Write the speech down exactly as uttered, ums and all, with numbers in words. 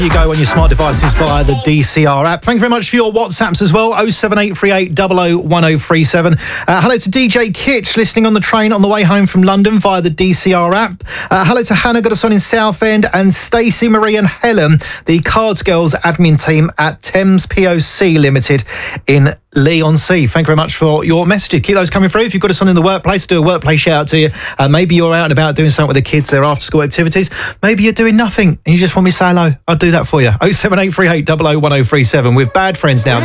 You go on your smart devices via the D C R app. Thank you very much for your WhatsApps as well. oh seven eight three eight zero zero one oh three seven. Uh, hello to D J Kitch listening on the train on the way home from London via the D C R app. Uh, hello to Hannah, got us on in Southend, and Stacey, Marie and Helen, the Cards Girls admin team at Thames P O C Limited in Leigh-on-Sea. Thank you very much for your messages. Keep those coming through. If you've got us on in the workplace, do a workplace shout out to you. Uh, maybe you're out and about doing something with the kids, their after school activities. Maybe you're doing nothing and you just want me to say hello. I'll do that for you. oh seven eight three eight zero zero one oh three seven with Bad Friends now.